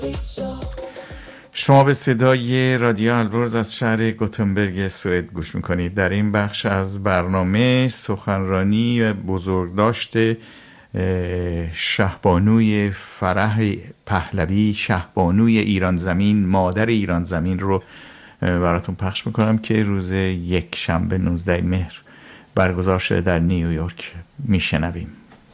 شما به صدای رادیو البرز از شهر گوتنبرگ سوئد گوش میکنید. در این بخش از برنامه سخنرانی بزرگداشت شهبانوی فرح پهلوی، شهبانوی ایران زمین، مادر ایران زمین رو براتون پخش میکنم که روز یک شنبه 19 مهر برگزار شده در نیویورک. میشنویم.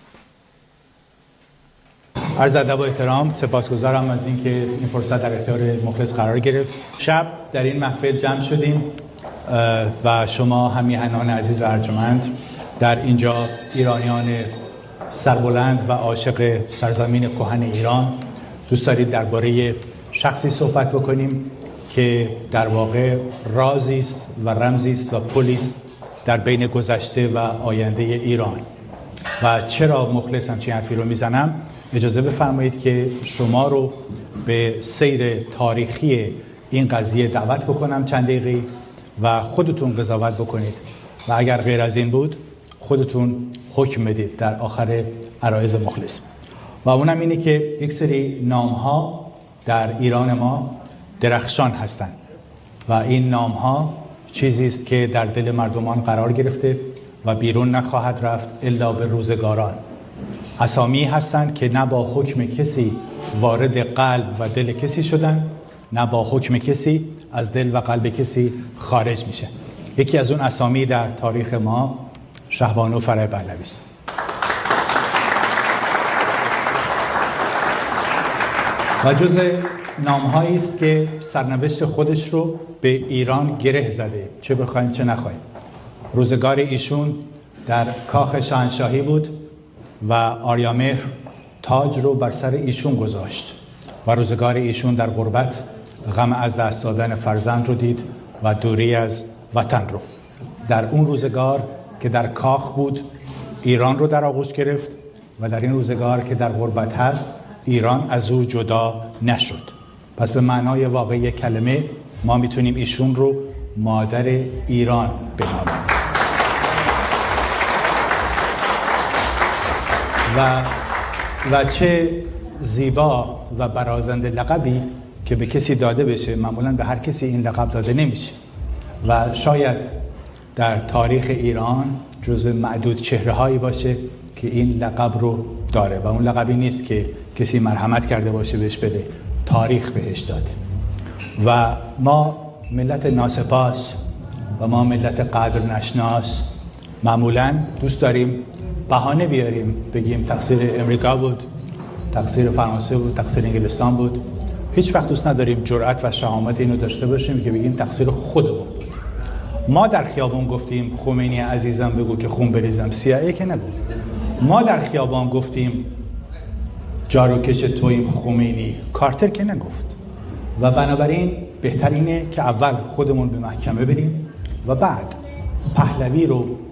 عرض ادب و احترام، سپاسگزارم از اینکه این فرصت در اختیار مخلص قرار گرفت. شب در این محفل جمع شدیم و شما همیهنان عزیز و ارجمند در اینجا ایرانیان سربلند و عاشق سرزمین کهن ایران دوست دارید درباره شخصی صحبت بکنیم که در واقع رازی است و رمزی است و پلی است در بین گذشته و آینده ایران. و چرا مخلص همچین حرفی رو میزنم؟ اجازه بفرمایید که شما رو به سیر تاریخی این قضیه دعوت بکنم چند دقیقه و خودتون قضاوت بکنید و اگر غیر از این بود خودتون حکم بدید در آخر عرایض مخلص. و اونم اینه که یک سری نام‌ها در ایران ما درخشان هستند و این نام‌ها چیزی است که در دل مردمان قرار گرفته و بیرون نخواهد رفت الا به روزگاران. اسامی هستند که نه با حکم کسی وارد قلب و دل کسی شدن، نه با حکم کسی از دل و قلب کسی خارج میشه. یکی از اون اسامی در تاریخ ما شهبانو فرح پهلوی است. و جز نام‌هایی است که سرنوشت خودش رو به ایران گره زده، چه بخوایم چه نخوایم. روزگار ایشون در کاخ شاهنشاهی بود و آریامهر تاج رو بر سر ایشون گذاشت و روزگار ایشون در غربت غم از دست دادن فرزند رو دید و دوری از وطن رو. در اون روزگار که در کاخ بود ایران رو در آغوش گرفت و در این روزگار که در غربت هست ایران از او جدا نشد. پس به معنای واقعی کلمه ما میتونیم ایشون رو مادر ایران بنامیم. و چه زیبا و برازنده لقبی که به کسی داده بشه. معمولاً به هر کسی این لقب داده نمیشه و شاید در تاریخ ایران جزو معدود چهره‌هایی باشه که این لقب رو داره و اون لقبی نیست که کسی مرحمت کرده باشه بهش بده، تاریخ بهش داده. و ما ملت ناسپاس و ما ملت قدر نشناس معمولاً دوست داریم بهانه بیاریم، بگیم تقصیر امریکا بود، تقصیر فرانسه بود، تقصیر انگلستان بود. هیچ وقت دوست نداریم جرأت و شهامت اینو داشته باشیم که بگیم تقصیر خودمون بود. ما در خیابان گفتیم خمینی عزیزم بگو که خون بریزم، CIA که نگفت. ما در خیابان گفتیم جاروکش توییم خمینی، کارتر که نگفت. و بنابراین بهتر اینه که اول خودمون به محکمه بریم و بعد پهلوی رو